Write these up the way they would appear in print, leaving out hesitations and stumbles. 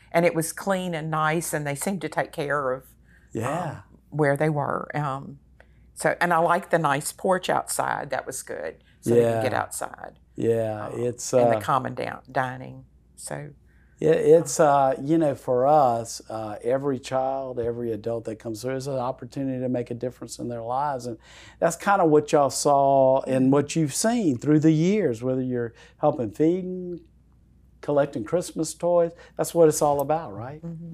and it was clean and nice, and they seemed to take care of Yeah. where they were. So, and I liked the nice porch outside. That was good, so they could get outside. Yeah, it's and the common dining. So it's you know, for us, every child, every adult that comes through is an opportunity to make a difference in their lives, and that's kind of what y'all saw and what you've seen through the years. Whether you're helping feeding, collecting Christmas toys, that's what it's all about, right? Mm-hmm.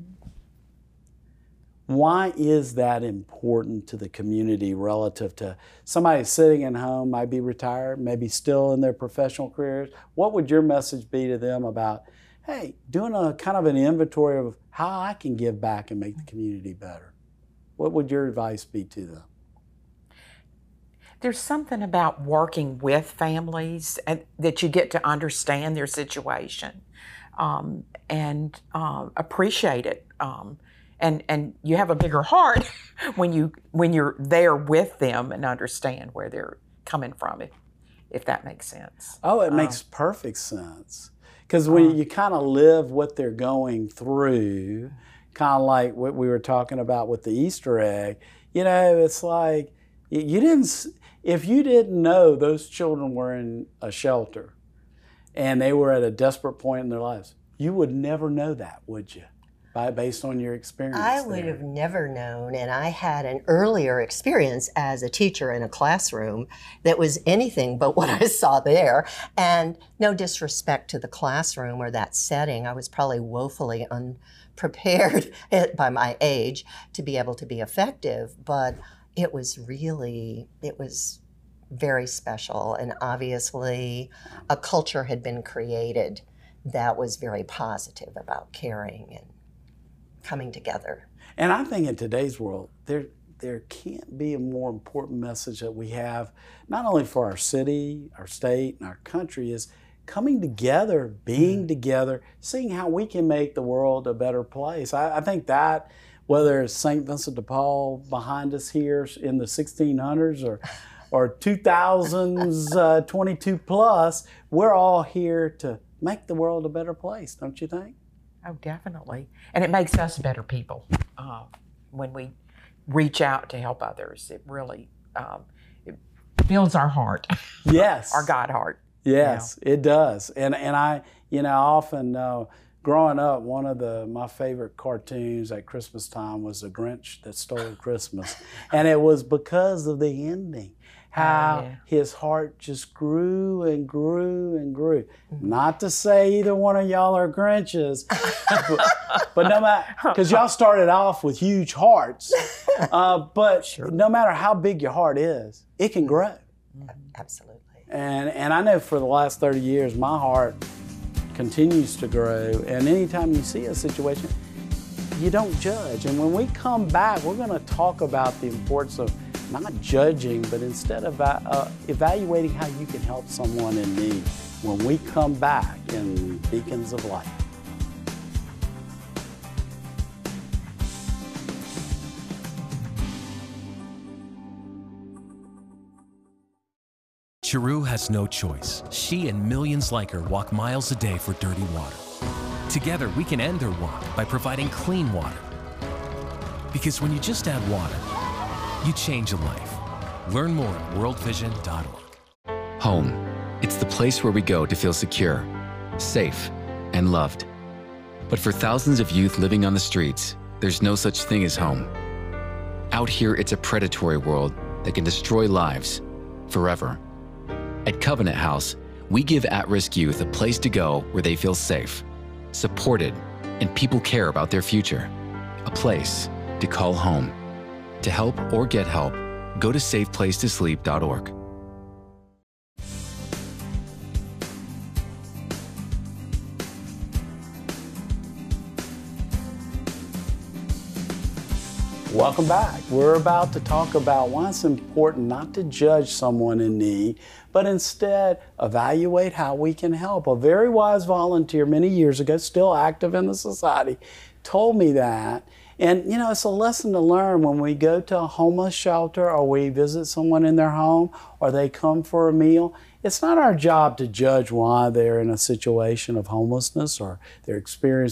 Why is that important to the community relative to somebody sitting at home, might be retired, maybe still in their professional careers? What would your message be to them about, hey, doing a kind of an inventory of how I can give back and make the community better? What would your advice be to them? There's something about working with families that you get to understand their situation and appreciate it. And you have a bigger heart when you're there with them and understand where they're coming from, if that makes sense. Oh, it makes perfect sense. Because when you kind of live what they're going through, kind of like what we were talking about with the Easter egg, you know, it's like if you didn't know those children were in a shelter and they were at a desperate point in their lives, you would never know that, would you? Based on your experience I would have never known, and I had an earlier experience as a teacher in a classroom that was anything but what I saw there. And no disrespect to the classroom or that setting, I was probably woefully unprepared by my age to be able to be effective, but it was very special, and obviously a culture had been created that was very positive about caring and coming together. And I think in today's world, there can't be a more important message that we have, not only for our city, our state, and our country, is coming together, being together, seeing how we can make the world a better place. I think that, whether it's St. Vincent de Paul behind us here in the 1600s or 2000s, 22 plus, we're all here to make the world a better place, don't you think? Oh, definitely. And it makes us better people when we reach out to help others. It really it builds our heart. Yes. Our God heart. Yes, it does. And I, you know, I often know, growing up, one of my favorite cartoons at Christmas time was The Grinch That Stole Christmas. And it was because of the ending. How his heart just grew and grew and grew. Not to say either one of y'all are Grinches, but no matter, because y'all started off with huge hearts, but no matter how big your heart is, it can grow. Absolutely. And I know for the last 30 years, my heart continues to grow. And anytime you see a situation, you don't judge. And when we come back, we're going to talk about the importance of not judging, but instead of evaluating how you can help someone in need when we come back in Beacons of Light. Chiru has no choice. She and millions like her walk miles a day for dirty water. Together, we can end her walk by providing clean water. Because when you just add water, you change a life. Learn more at worldvision.org. Home. It's the place where we go to feel secure, safe, and loved. But for thousands of youth living on the streets, there's no such thing as home. Out here, it's a predatory world that can destroy lives forever. At Covenant House, we give at-risk youth a place to go where they feel safe, supported, and people care about their future. A place to call home. To help or get help, go to safeplacetosleep.org. Welcome back. We're about to talk about why it's important not to judge someone in need, but instead evaluate how we can help. A very wise volunteer many years ago, still active in the society, told me that. And you know, it's a lesson to learn when we go to a homeless shelter or we visit someone in their home or they come for a meal. It's not our job to judge why they're in a situation of homelessness or they're experiencing